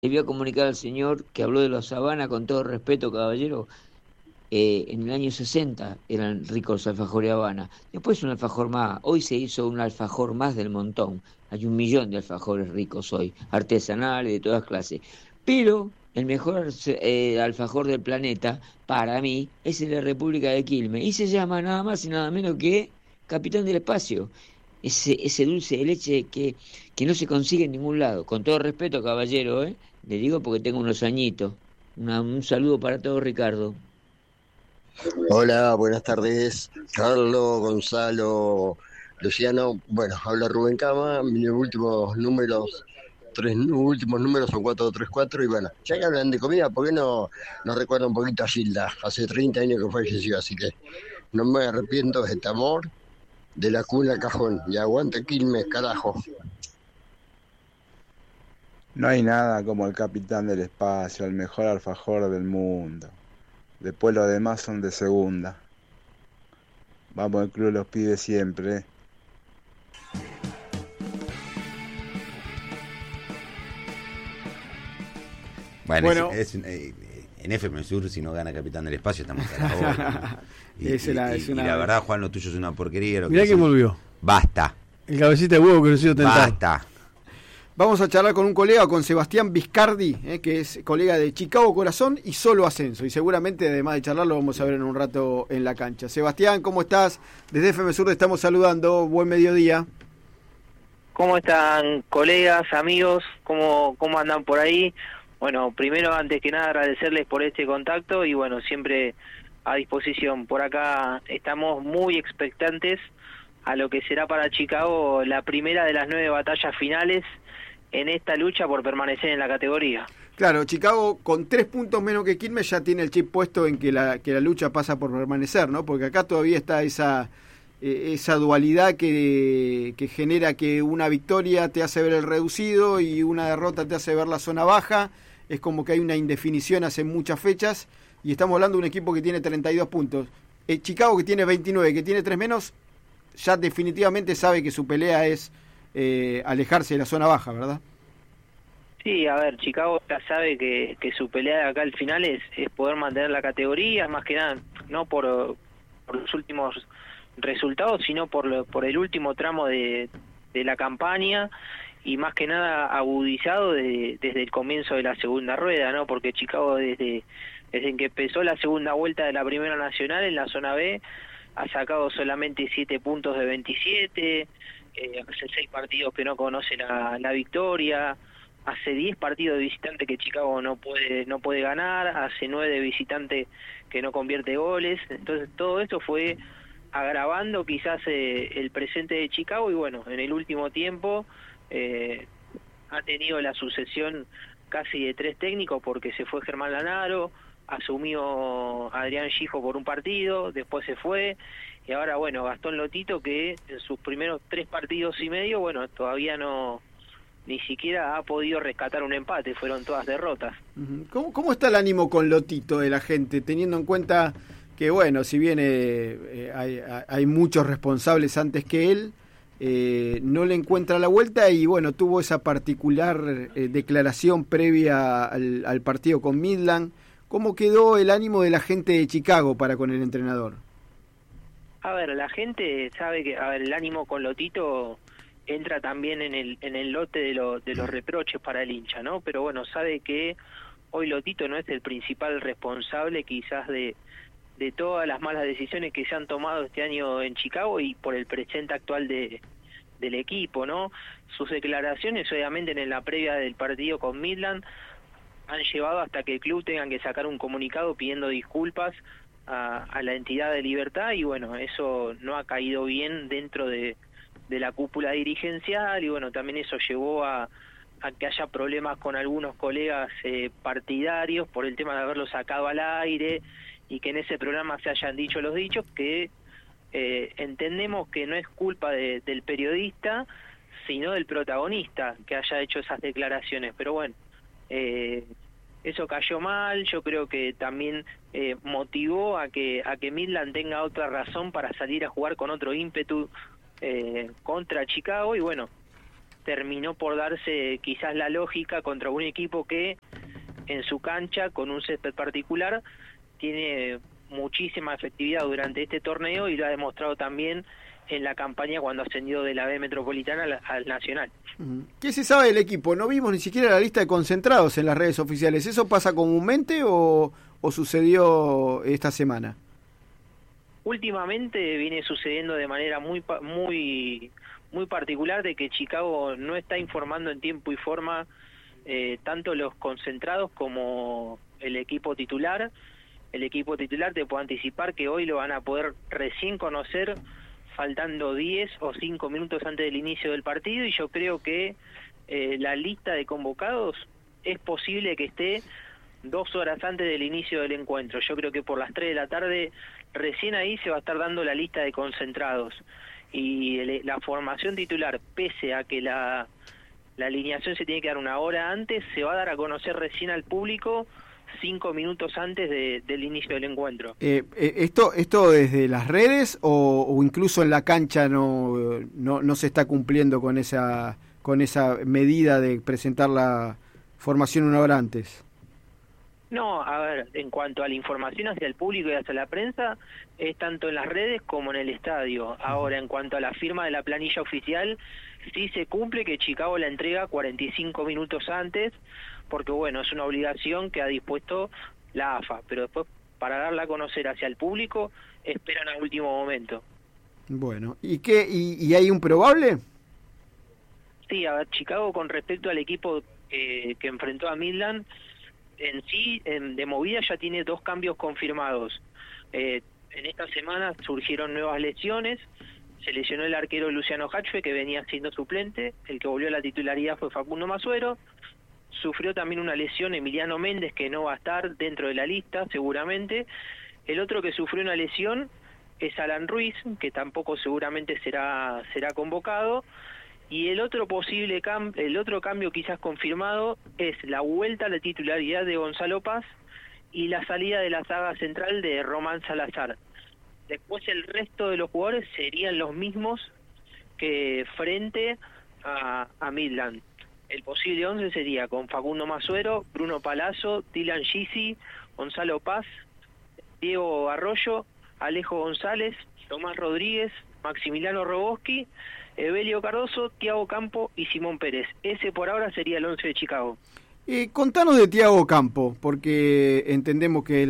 Le voy a comunicar al señor que habló de los Habana, con todo respeto, caballero. En el año 60 eran ricos los alfajores de Habana. Después un alfajor más. Hoy se hizo un alfajor más del montón. Hay 1 millón de alfajores ricos hoy, artesanales de todas clases. Pero el mejor alfajor del planeta, para mí, es el de la República de Quilmes. Y se llama nada más y nada menos que Capitán del Espacio. Ese dulce de leche que no se consigue en ningún lado. Con todo respeto, caballero, ¿eh? Le digo porque tengo unos añitos. Un saludo para todos, Ricardo. Hola, buenas tardes. Carlos, Gonzalo, Luciano. Bueno, habla Rubén Cama. Mis últimos números son 434. Y bueno, ya que hablan de comida, ¿por qué no recuerda un poquito a Gilda? Hace 30 años que falleció, así que no me arrepiento de este amor, de la cuna al cajón. Y aguante Quilmes, carajo. No hay nada como el capitán del espacio, el mejor alfajor del mundo. Después los demás son de segunda. Vamos, el club los pide siempre. Bueno, en FM Sur, si no gana Capitán del Espacio, estamos a la hora. Y la verdad, Juan, lo tuyo es una porquería. Mirá que volvió. Basta. El cabecita de huevo que no se hizo tentar. Basta. Vamos a charlar con un colega, con Sebastián Vizcardi, que es colega de Chicago Corazón y Solo Ascenso. Y seguramente, además de charlar, lo vamos a ver en un rato en la cancha. Sebastián, ¿cómo estás? Desde FM Sur te estamos saludando. Buen mediodía. ¿Cómo están, colegas, amigos? ¿Cómo andan por ahí? Bueno, primero, antes que nada, agradecerles por este contacto y, bueno, siempre a disposición. Por acá estamos muy expectantes a lo que será para Chicago la primera de las 9 batallas finales en esta lucha por permanecer en la categoría. Claro, Chicago con 3 puntos menos que Quilmes ya tiene el chip puesto en que la lucha pasa por permanecer, ¿no? Porque acá todavía está esa dualidad que genera que una victoria te hace ver el reducido y una derrota te hace ver la zona baja. Es como que hay una indefinición hace muchas fechas y estamos hablando de un equipo que tiene 32 puntos. Chicago, que tiene 29, que tiene 3 menos, ya definitivamente sabe que su pelea es alejarse de la zona baja, ¿verdad? Sí, a ver, Chicago ya sabe que su pelea de acá al final es poder mantener la categoría, más que nada, no por los últimos resultados, sino por el último tramo de la campaña, y más que nada agudizado desde el comienzo de la segunda rueda, ¿no? Porque Chicago desde que empezó la segunda vuelta de la Primera Nacional en la zona B ha sacado solamente 7 puntos de 27, hace 6 partidos que no conoce la victoria, hace 10 partidos de visitante que Chicago no puede ganar, hace 9 de visitante que no convierte goles. Entonces todo esto fue agravando quizás el presente de Chicago, y bueno, en el último tiempo ha tenido la sucesión casi de 3 técnicos, porque se fue Germán Lanaro, asumió Adrián Gijo por un partido, después se fue, y ahora, bueno, Gastón Lotito, que en sus primeros 3 partidos y medio, bueno, todavía ni siquiera ha podido rescatar un empate, fueron todas derrotas. ¿Cómo está el ánimo con Lotito de la gente, teniendo en cuenta que, bueno, si bien hay muchos responsables antes que él, no le encuentra la vuelta, y bueno, tuvo esa particular declaración previa al partido con Midland? ¿Cómo quedó el ánimo de la gente de Chicago para con el entrenador? A ver, la gente sabe que, el ánimo con Lotito entra también en el lote de los reproches para el hincha, ¿no? Pero bueno, sabe que hoy Lotito no es el principal responsable quizás de todas las malas decisiones que se han tomado este año en Chicago y por el presente actual del equipo, ¿no? Sus declaraciones, obviamente, en la previa del partido con Midland han llevado hasta que el club tenga que sacar un comunicado pidiendo disculpas a la entidad de Libertad, y bueno, eso no ha caído bien dentro de la cúpula dirigencial, y bueno, también eso llevó a que haya problemas con algunos colegas partidarios por el tema de haberlo sacado al aire, y que en ese programa se hayan dicho los dichos, que entendemos que no es culpa del periodista, sino del protagonista que haya hecho esas declaraciones. Pero bueno, eso cayó mal. Yo creo que también motivó a que Midland tenga otra razón para salir a jugar con otro ímpetu contra Chicago, y bueno, terminó por darse quizás la lógica contra un equipo que en su cancha, con un césped particular, tiene muchísima efectividad durante este torneo y lo ha demostrado también en la campaña cuando ascendió de la B Metropolitana al Nacional. ¿Qué se sabe del equipo? No vimos ni siquiera la lista de concentrados en las redes oficiales. ¿Eso pasa comúnmente o sucedió esta semana? Últimamente viene sucediendo de manera muy particular de que Chicago no está informando en tiempo y forma tanto los concentrados como el equipo titular. El equipo titular te puedo anticipar que hoy lo van a poder recién conocer faltando 10 o 5 minutos antes del inicio del partido, y yo creo que la lista de convocados es posible que esté 2 horas antes del inicio del encuentro. Yo creo que por las 3 de la tarde recién ahí se va a estar dando la lista de concentrados, y la formación titular, pese a que la alineación se tiene que dar 1 hora antes, se va a dar a conocer recién al público 5 minutos antes del inicio del encuentro. ¿Esto desde las redes o incluso en la cancha no se está cumpliendo con esa medida de presentar la formación 1 hora antes? No, a ver, en cuanto a la información hacia el público y hacia la prensa, es tanto en las redes como en el estadio. Ahora, en cuanto a la firma de la planilla oficial, sí se cumple que Chicago la entrega 45 minutos antes, porque bueno, es una obligación que ha dispuesto la AFA, pero después para darla a conocer hacia el público esperan al último momento. Bueno, ¿y hay un probable? Sí, a ver, Chicago con respecto al equipo que enfrentó a Midland, en sí, de movida ya tiene 2 cambios confirmados. En esta semana surgieron nuevas lesiones. Se lesionó el arquero Luciano Hachfe, que venía siendo suplente. El que volvió a la titularidad fue Facundo Masuero. Sufrió también una lesión Emiliano Méndez, que no va a estar dentro de la lista seguramente. El otro que sufrió una lesión es Alan Ruiz, que tampoco seguramente será convocado. Y el otro cambio quizás confirmado es la vuelta a la titularidad de Gonzalo Paz y la salida de la saga central de Román Salazar. Después el resto de los jugadores serían los mismos que frente a Midland. El posible 11 sería con Facundo Masuero, Bruno Palazzo, Dylan Gisi, Gonzalo Paz, Diego Arroyo, Alejo González, Tomás Rodríguez, Maximiliano Roboski, Evelio Cardoso, Thiago Campo y Simón Pérez. Ese por ahora sería el 11 de Chicago. Contanos de Thiago Campo, porque entendemos que es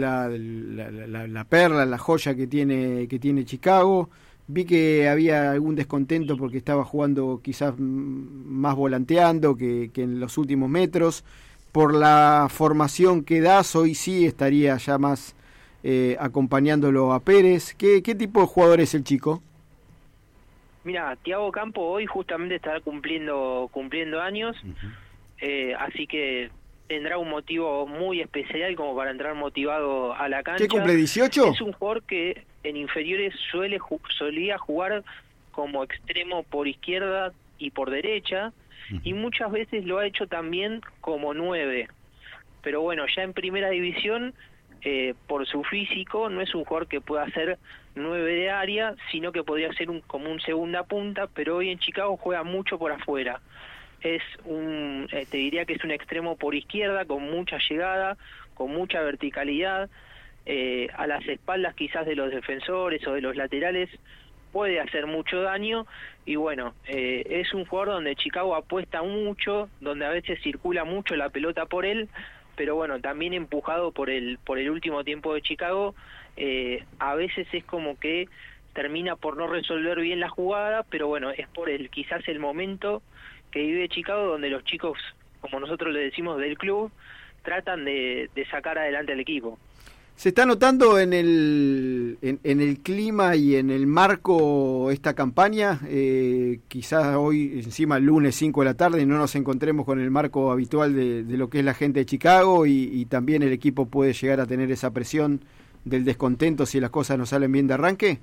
la perla, la joya que tiene Chicago. Vi que había algún descontento porque estaba jugando quizás más volanteando que en los últimos metros. Por la formación que das, hoy sí estaría ya más acompañándolo a Pérez. ¿Qué tipo de jugador es el chico? Mira, Thiago Campo hoy justamente estará cumpliendo años, así que tendrá un motivo muy especial como para entrar motivado a la cancha. ¿Qué cumple, 18? Es un jugador que en inferiores solía jugar como extremo por izquierda y por derecha, y muchas veces lo ha hecho también como 9. Pero bueno, ya en primera división, por su físico, no es un jugador que pueda ser 9 de área, sino que podría ser como un segunda punta, pero hoy en Chicago juega mucho por afuera. Es te diría que es un extremo por izquierda, con mucha llegada, con mucha verticalidad, a las espaldas quizás de los defensores o de los laterales puede hacer mucho daño, y bueno, es un jugador donde Chicago apuesta mucho, donde a veces circula mucho la pelota por él, pero bueno, también empujado por el último tiempo de Chicago, a veces es como que termina por no resolver bien la jugada, pero bueno, es por quizás el momento que vive Chicago, donde los chicos, como nosotros le decimos del club, tratan de sacar adelante al equipo. ¿Se está notando en el clima y en el marco esta campaña? Quizás hoy, encima el lunes 5 de la tarde, no nos encontremos con el marco habitual de lo que es la gente de Chicago, y también el equipo puede llegar a tener esa presión del descontento si las cosas no salen bien de arranque.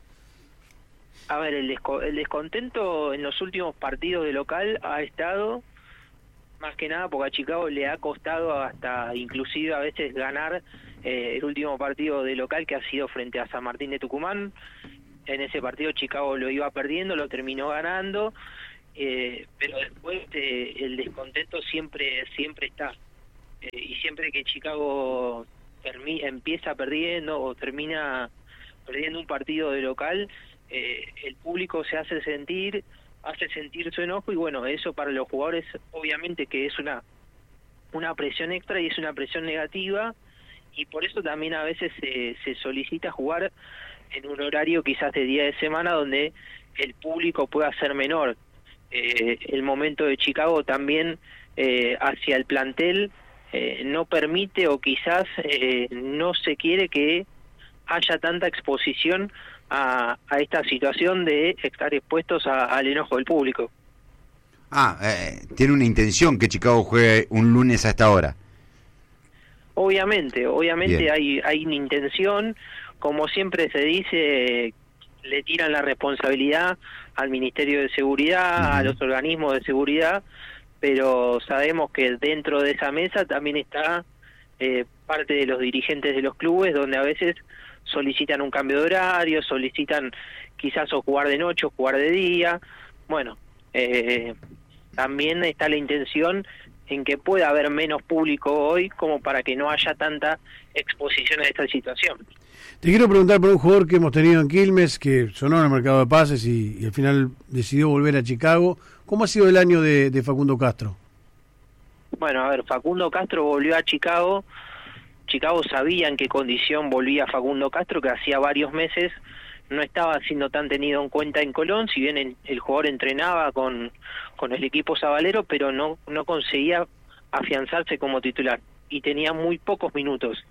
A ver, el descontento en los últimos partidos de local ha estado más que nada porque a Chicago le ha costado hasta inclusive a veces ganar el último partido de local, que ha sido frente a San Martín de Tucumán. En ese partido Chicago lo iba perdiendo, lo terminó ganando, pero después el descontento siempre está. Y siempre que Chicago empieza perdiendo o termina perdiendo un partido de local, el público se hace sentir su enojo, y bueno, eso para los jugadores obviamente que es una presión extra y es una presión negativa, y por eso también a veces se solicita jugar en un horario quizás de día de semana donde el público pueda ser menor. El momento de Chicago también hacia el plantel no permite, o quizás no se quiere que haya tanta exposición a esta situación de estar expuestos al enojo del público. Tiene una intención que Chicago juegue un lunes a esta hora. Obviamente hay una intención. Como siempre se dice, le tiran la responsabilidad al Ministerio de Seguridad, a los organismos de seguridad, pero sabemos que dentro de esa mesa también está parte de los dirigentes de los clubes, donde a veces solicitan un cambio de horario, solicitan quizás o jugar de noche o jugar de día. Bueno, también está la intención en que pueda haber menos público hoy, como para que no haya tanta exposición a esta situación. Te quiero preguntar por un jugador que hemos tenido en Quilmes, que sonó en el mercado de pases y al final decidió volver a Chicago. ¿Cómo ha sido el año de Facundo Castro? Bueno, a ver, Facundo Castro volvió a Chicago. Chicago sabía en qué condición volvía Facundo Castro, que hacía varios meses no estaba siendo tan tenido en cuenta en Colón, si bien el jugador entrenaba con el equipo sabalero, pero no conseguía afianzarse como titular y tenía muy pocos minutos.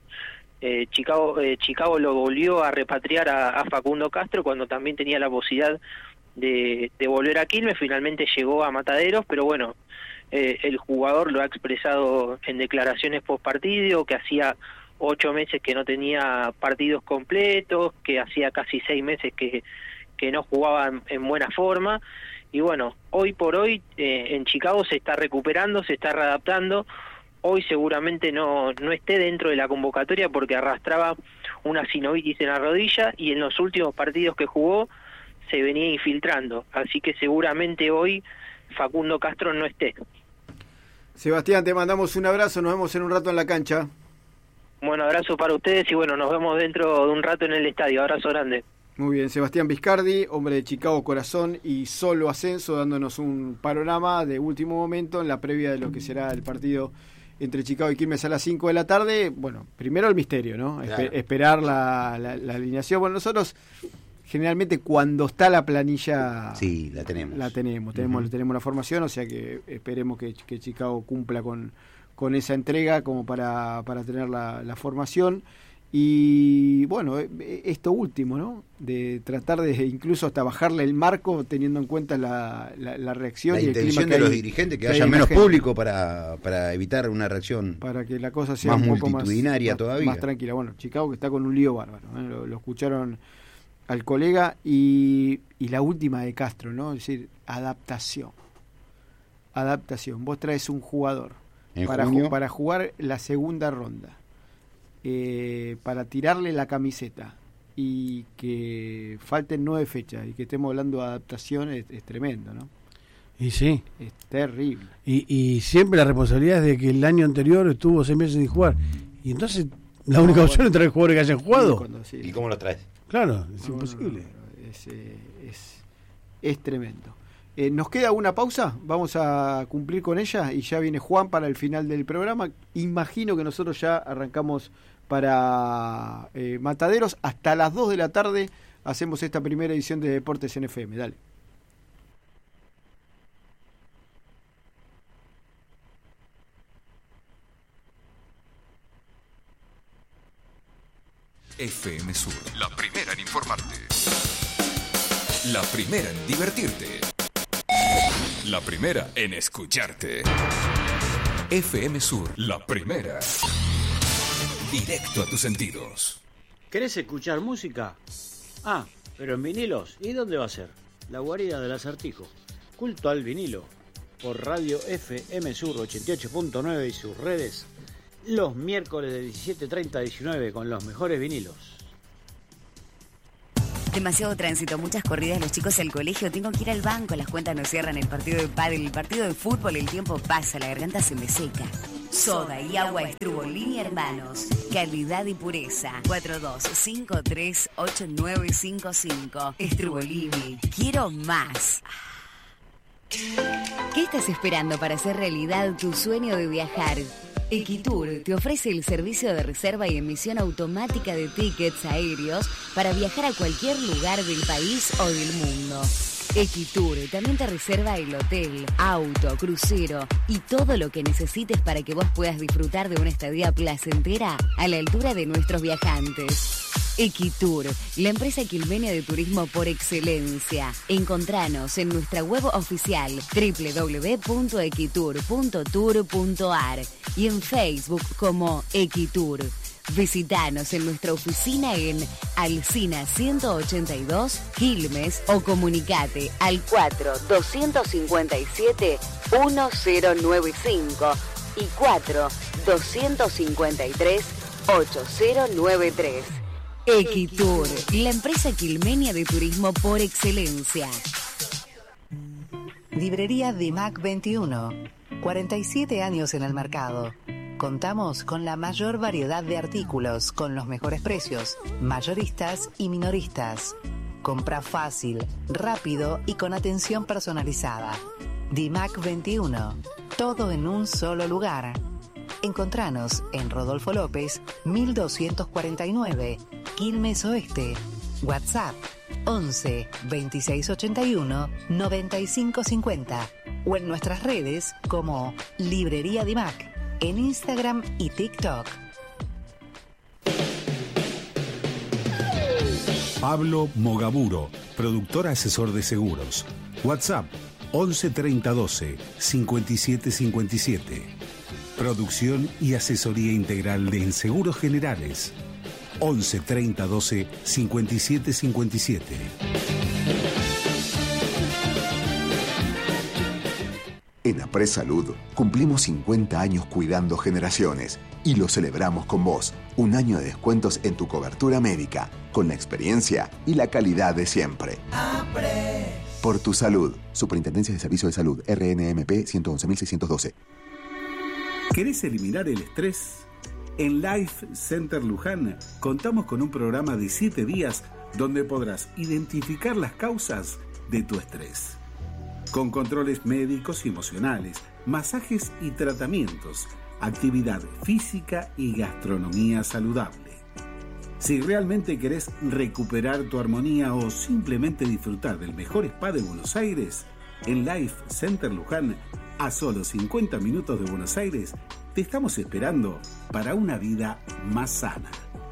Chicago lo volvió a repatriar a Facundo Castro cuando también tenía la posibilidad de volver a Quilmes. Finalmente llegó a Mataderos, pero bueno, el jugador lo ha expresado en declaraciones post partido, que hacía 8 meses que no tenía partidos completos, que hacía casi 6 meses que no jugaba en buena forma, y bueno, hoy por hoy en Chicago se está recuperando, se está readaptando. Hoy seguramente no esté dentro de la convocatoria porque arrastraba una sinovitis en la rodilla, y en los últimos partidos que jugó se venía infiltrando, así que seguramente hoy Facundo Castro no esté. Sebastián, te mandamos un abrazo, nos vemos en un rato en la cancha. Bueno, abrazo para ustedes y bueno, nos vemos dentro de un rato en el estadio. Abrazo grande. Muy bien, Sebastián Viscardi, hombre de Chicago Corazón y Solo Ascenso, dándonos un panorama de último momento en la previa de lo que será el partido entre Chicago y Quilmes a las 5 de la tarde. Bueno, primero el misterio, ¿no? Claro. Esperar la alineación. Bueno, nosotros generalmente cuando está la planilla... Sí, la tenemos. Tenemos la formación, o sea que esperemos que Chicago cumpla con esa entrega como para tener la formación. Y bueno, esto último, ¿no? De tratar de incluso hasta bajarle el marco teniendo en cuenta la reacción y el intención de los dirigentes, que haya menos público para evitar una reacción, para que la cosa sea más un poco multitudinaria todavía. Más tranquila. Bueno, Chicago que está con un lío bárbaro, ¿eh? Lo escucharon al colega. Y la última de Castro, ¿no? Es decir, adaptación. Vos traes un jugador para jugar la segunda ronda, para tirarle la camiseta y que falten 9 fechas y que estemos hablando de adaptación es tremendo, ¿no? Y sí. Es terrible. Y siempre la responsabilidad es de que el año anterior estuvo 6 meses sin jugar. Y entonces la única opción es traer jugadores que hayan jugado. ¿Y cómo lo traes? Claro, es imposible. Es tremendo. Nos queda una pausa, vamos a cumplir con ella y ya viene Juan para el final del programa. Imagino que nosotros ya arrancamos para Mataderos. Hasta las 2 de la tarde hacemos esta primera edición de Deportes en FM. Dale. FM Sur, la primera en informarte, la primera en divertirte, la primera en escucharte. FM Sur, la primera. Directo a tus sentidos. ¿Querés escuchar música? Ah, pero en vinilos. ¿Y dónde va a ser? La guarida del Acertijo. Culto al vinilo. Por Radio FM Sur 88.9 y sus redes. Los miércoles de 17:30 a 19 con los mejores vinilos. Demasiado tránsito, muchas corridas, los chicos al colegio, tengo que ir al banco, las cuentas no cierran, el partido de pádel, el partido de fútbol, el tiempo pasa, la garganta se me seca. Soda y agua Strubolini Hermanos. Calidad y pureza. 42538955. Strubolini. Quiero más. ¿Qué estás esperando para hacer realidad tu sueño de viajar? Equitur te ofrece el servicio de reserva y emisión automática de tickets aéreos para viajar a cualquier lugar del país o del mundo. Equitur también te reserva el hotel, auto, crucero y todo lo que necesites para que vos puedas disfrutar de una estadía placentera a la altura de nuestros viajantes. Equitur, la empresa quilmenia de turismo por excelencia. Encontranos en nuestra web oficial www.equitur.tour.ar y en Facebook como Equitur. Visítanos en nuestra oficina en Alsina 182, Quilmes, o comunicate al 4-257-1095 y 4-253-8093. Equitur, la empresa quilmenia de turismo por excelencia. Librería Dimac 21, 47 años en el mercado. Contamos con la mayor variedad de artículos, con los mejores precios, mayoristas y minoristas. Compra fácil, rápido y con atención personalizada. Dimac 21, todo en un solo lugar. Encontranos en Rodolfo López, 1249, Quilmes Oeste. WhatsApp 11 2681 9550 o en nuestras redes como Librería Dimac en Instagram y TikTok. Pablo Mogaburo, productor asesor de seguros. WhatsApp 11 30 12 57 57. Producción y asesoría integral de seguros generales. 11 30 12 57 57. En Apres Salud cumplimos 50 años cuidando generaciones y lo celebramos con vos. Un año de descuentos en tu cobertura médica, con la experiencia y la calidad de siempre. Apres. Por tu salud. Superintendencia de Servicios de Salud, RNMP 111.612. ¿Querés eliminar el estrés? En Life Center Luján contamos con un programa de 7 días donde podrás identificar las causas de tu estrés. Con controles médicos y emocionales, masajes y tratamientos, actividad física y gastronomía saludable. Si realmente querés recuperar tu armonía o simplemente disfrutar del mejor spa de Buenos Aires, en Life Center Luján, a solo 50 minutos de Buenos Aires, te estamos esperando para una vida más sana.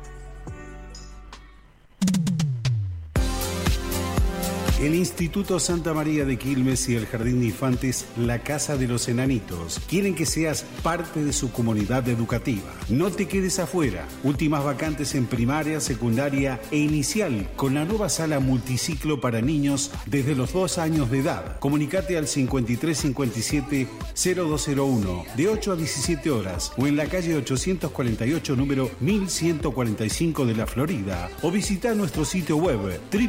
El Instituto Santa María de Quilmes y el Jardín de Infantes La Casa de los Enanitos quieren que seas parte de su comunidad educativa. No te quedes afuera. Últimas vacantes en primaria, secundaria e inicial con la nueva sala multiciclo para niños desde los 2 años de edad. Comunicate al 5357-0201 de 8 a 17 horas o en la calle 848 número 1145 de la Florida o visita nuestro sitio web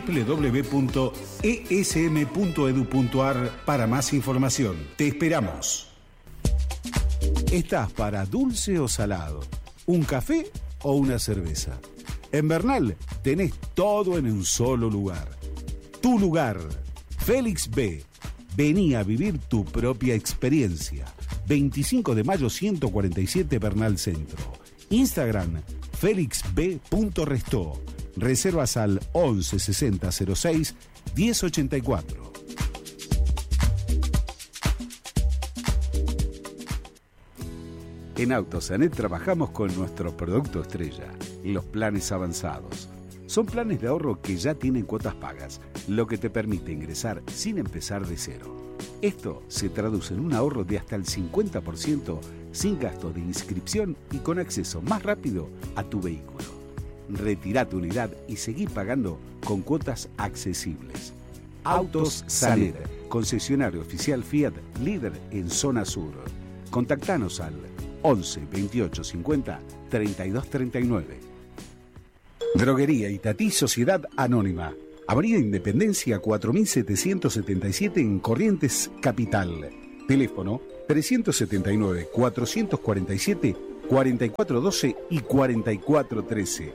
www.esm.edu.ar para más información. Te esperamos. ¿Estás para dulce o salado? ¿Un café o una cerveza? En Bernal tenés todo en un solo lugar. Tu lugar, Félix B. Vení a vivir tu propia experiencia. 25 de mayo 147 Bernal Centro. Instagram, felixb.restó. Reservas al 11 60 06 1084. En Autosanet trabajamos con nuestro producto estrella, los planes avanzados. Son planes de ahorro que ya tienen cuotas pagas, lo que te permite ingresar sin empezar de cero. Esto se traduce en un ahorro de hasta el 50% sin gasto de inscripción y con acceso más rápido a tu vehículo. Retirá tu unidad y seguí pagando con cuotas accesibles. Autos Sanet, concesionario oficial Fiat, líder en zona sur. Contactanos al 11 28 50 32 39. Droguería Itatí Sociedad Anónima. Avenida Independencia 4777 en Corrientes Capital. Teléfono 379-447-4412 y 4413.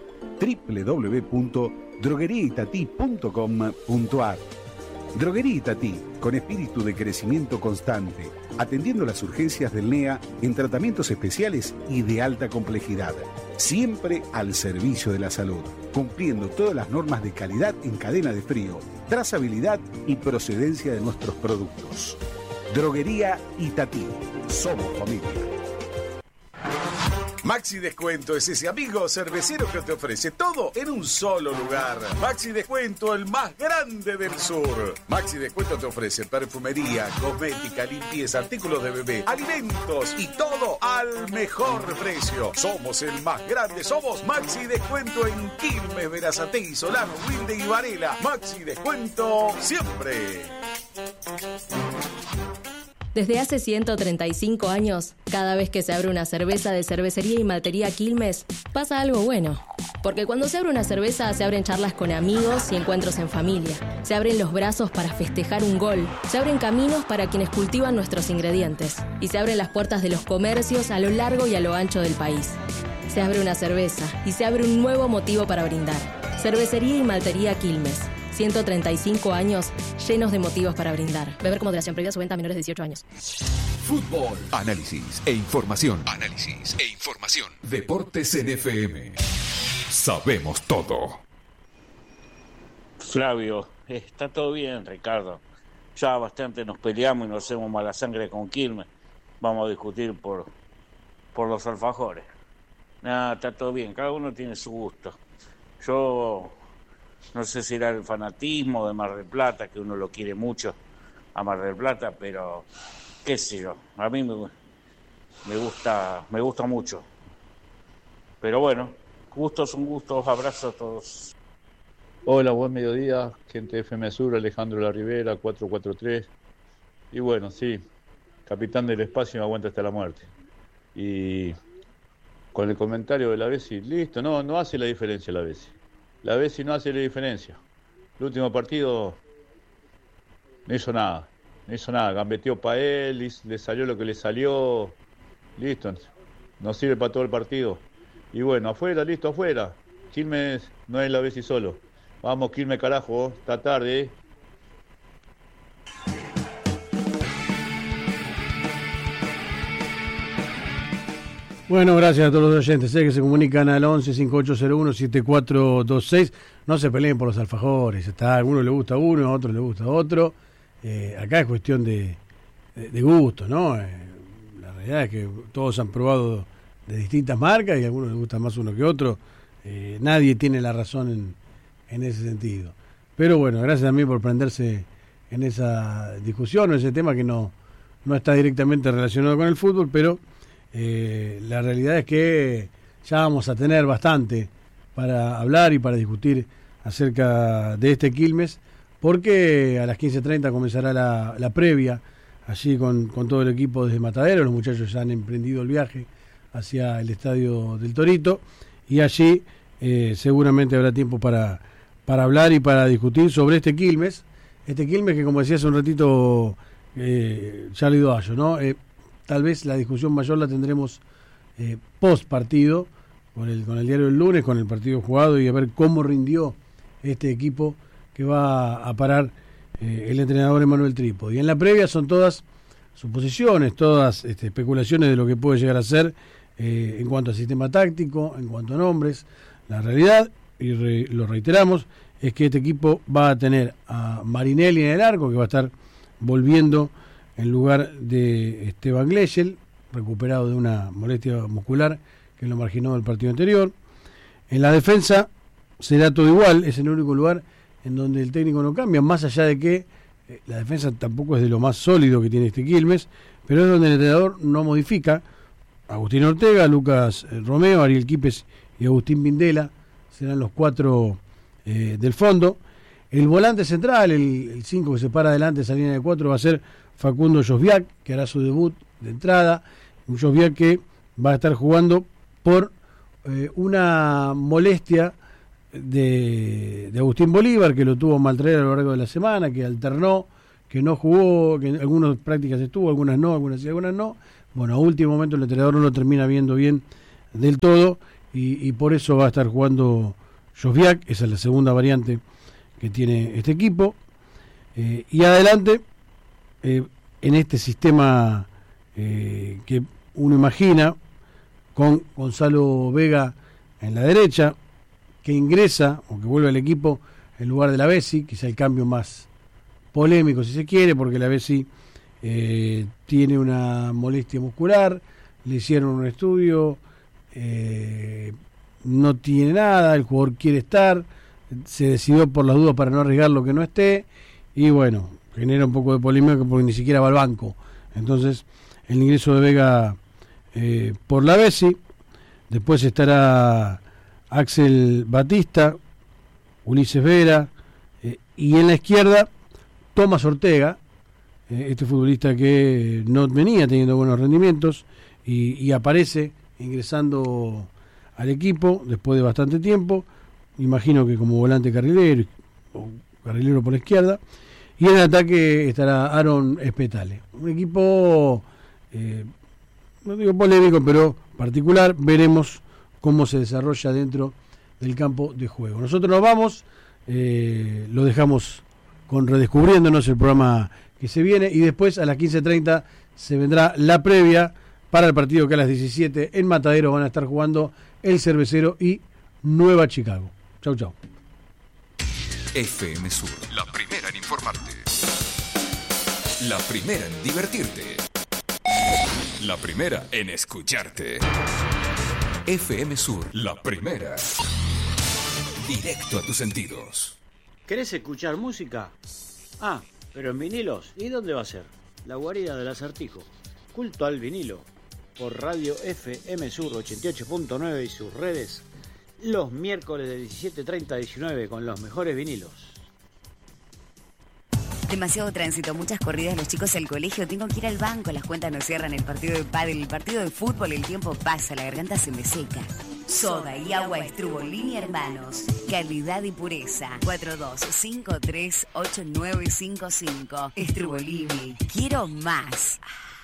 www.drogueriaitatí.com.ar. Droguería Itatí, con espíritu de crecimiento constante, atendiendo las urgencias del NEA en tratamientos especiales y de alta complejidad. Siempre al servicio de la salud, cumpliendo todas las normas de calidad en cadena de frío, trazabilidad y procedencia de nuestros productos. Droguería Itatí. Somos familia. Maxi Descuento es ese amigo cervecero que te ofrece todo en un solo lugar. Maxi Descuento, el más grande del sur. Maxi Descuento te ofrece perfumería, cosmética, limpieza, artículos de bebé, alimentos y todo al mejor precio. Somos el más grande, somos Maxi Descuento en Quilmes, Berazategui, Solano, Wilde y Varela. Maxi Descuento siempre. Desde hace 135 años, cada vez que se abre una cerveza de Cervecería y Maltería Quilmes, pasa algo bueno. Porque cuando se abre una cerveza, se abren charlas con amigos y encuentros en familia. Se abren los brazos para festejar un gol. Se abren caminos para quienes cultivan nuestros ingredientes. Y se abren las puertas de los comercios a lo largo y a lo ancho del país. Se abre una cerveza y se abre un nuevo motivo para brindar. Cervecería y Maltería Quilmes. 135 años llenos de motivos para brindar. Beber con moderación, prohibida su venta a menores de 18 años. Fútbol, análisis e información. Análisis e información. Deportes en FM. Sabemos todo. Flavio, está todo bien, Ricardo. Ya bastante nos peleamos y nos hacemos mala sangre con Quilmes. Vamos a discutir por los alfajores. Nada, está todo bien. Cada uno tiene su gusto. Yo... no sé si era el fanatismo de Mar del Plata, que uno lo quiere mucho a Mar del Plata, pero qué sé yo, a mí me gusta mucho. Pero bueno, gustos son gustos, abrazos a todos. Hola, buen mediodía, gente de FM Sur, Alejandro La Rivera, 443. Y bueno, sí, capitán del espacio me aguanta hasta la muerte. Y con el comentario de la Bessi, listo, no hace la diferencia la Bessi. La Bessi no hace la diferencia. El último partido no hizo nada, gambeteó para él, le salió lo que le salió, listo, no sirve para todo el partido. Y bueno, afuera. Quilmes no es la Bessi solo. Vamos, Quilmes, carajo, está tarde. Bueno, gracias a todos los oyentes que se comunican al 11-5801-7426. No se peleen por los alfajores. A alguno le gusta uno, a otro le gusta otro. Acá es cuestión de gusto, ¿no? La realidad es que todos han probado de distintas marcas y a algunos les gusta más uno que otro. Nadie tiene la razón en ese sentido. Pero bueno, gracias a mí por prenderse en esa discusión, en ese tema que no está directamente relacionado con el fútbol, pero... la realidad es que ya vamos a tener bastante para hablar y para discutir acerca de este Quilmes, porque a las 15:30 comenzará la previa allí con todo el equipo desde Matadero. Los muchachos ya han emprendido el viaje hacia el estadio del Torito y allí seguramente habrá tiempo para hablar y para discutir sobre este Quilmes que, como decía hace un ratito Charly Doallo, ¿no? Tal vez la discusión mayor la tendremos post partido, con el diario del lunes, con el partido jugado y a ver cómo rindió este equipo que va a parar el entrenador Emanuel Trípodi. Y en la previa son todas suposiciones, todas especulaciones de lo que puede llegar a ser en cuanto al sistema táctico, en cuanto a nombres. La realidad, y lo reiteramos, es que este equipo va a tener a Marinelli en el arco, que va a estar volviendo en lugar de Esteban Glechel, recuperado de una molestia muscular que lo marginó del partido anterior. En la defensa será todo igual, es el único lugar en donde el técnico no cambia, más allá de que la defensa tampoco es de lo más sólido que tiene este Quilmes, pero es donde el entrenador no modifica. Agustín Ortega, Lucas Romeo, Ariel Quipes y Agustín Vindela serán los cuatro del fondo. El volante central, el 5 que se para adelante de esa línea de 4, va a ser Facundo Josviak, que hará su debut de entrada. Un Josviak que va a estar jugando por una molestia de Agustín Bolívar, que lo tuvo maltraer a lo largo de la semana, que alternó, que no jugó, que en algunas prácticas estuvo, algunas no, algunas sí, algunas no. Bueno, a último momento el entrenador no lo termina viendo bien del todo y por eso va a estar jugando Josviak, esa es la segunda variante que tiene este equipo. Y adelante, en este sistema que uno imagina, con Gonzalo Vega en la derecha, que ingresa o que vuelve al equipo en lugar de la Bessi, quizá el cambio más polémico si se quiere, porque la Bessi tiene una molestia muscular, le hicieron un estudio, no tiene nada, el jugador quiere estar, se decidió por las dudas para no arriesgar lo que no esté, y bueno, genera un poco de polémica porque ni siquiera va al banco. Entonces, el ingreso de Vega por la Bessi, después estará Axel Batista, Ulises Vera, y en la izquierda, Tomás Ortega, este futbolista que no venía teniendo buenos rendimientos y aparece ingresando al equipo después de bastante tiempo, imagino que como volante carrilero o carrilero por la izquierda, y en el ataque estará Aaron Espetale. Un equipo, no digo polémico, pero particular. Veremos cómo se desarrolla dentro del campo de juego. Nosotros nos vamos, lo dejamos con Redescubriéndonos, el programa que se viene, y después a las 15:30 se vendrá la previa para el partido que a las 17 en Matadero van a estar jugando el Cervecero y Nueva Chicago. Chau, chau. FM Sur, la primera en informarte, la primera en divertirte, la primera en escucharte. FM Sur, la primera. Directo a tus sentidos. ¿Querés escuchar música? Ah, pero en vinilos. ¿Y dónde va a ser? La guarida del Acertijo. Culto al vinilo. Por Radio FM Sur 88.9 y sus redes. Los miércoles de 17:30 a 19 con los mejores vinilos. Demasiado tránsito, muchas corridas, los chicos al colegio, tengo que ir al banco, las cuentas no cierran, el partido de pádel, el partido de fútbol, el tiempo pasa, la garganta se me seca. Soda y agua Estrubolini Hermanos, calidad y pureza. 42538955. Estrubolini, quiero más.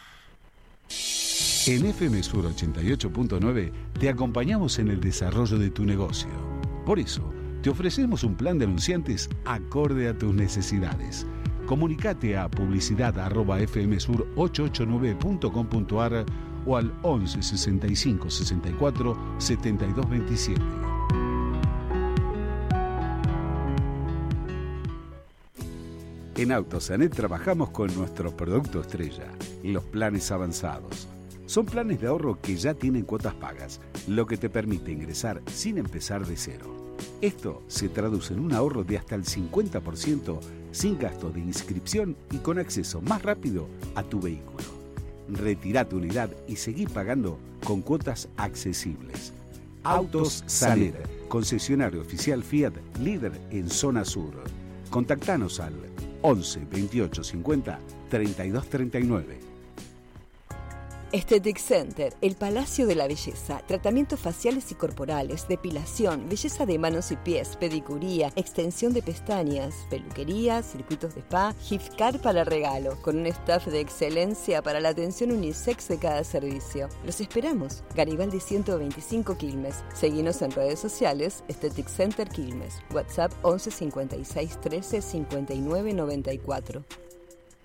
En FM Sur 88.9 te acompañamos en el desarrollo de tu negocio. Por eso, te ofrecemos un plan de anunciantes acorde a tus necesidades. Comunicate a publicidad@fmsur889.com.ar o al 11 65 64 72 27. En Autosanet trabajamos con nuestro producto estrella, los planes avanzados. Son planes de ahorro que ya tienen cuotas pagas, lo que te permite ingresar sin empezar de cero. Esto se traduce en un ahorro de hasta el 50% sin gasto de inscripción y con acceso más rápido a tu vehículo. Retirá tu unidad y seguí pagando con cuotas accesibles. Autos Sanet, concesionario oficial Fiat, líder en zona sur. Contactanos al 11 28 50 32 39. Aesthetic Center, el Palacio de la Belleza, tratamientos faciales y corporales, depilación, belleza de manos y pies, pedicuría, extensión de pestañas, peluquería, circuitos de spa, gift card para regalo, con un staff de excelencia para la atención unisex de cada servicio. Los esperamos. Garibaldi 125 Quilmes. Seguinos en redes sociales, Aesthetic Center Quilmes. WhatsApp 11 56 13 59 94.